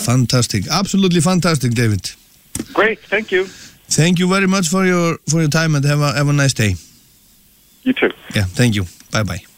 Fantastic. Absolutely fantastic, David. Great. Thank you. Thank you very much for your time and have a nice day. You too. Yeah, thank you. Bye-bye.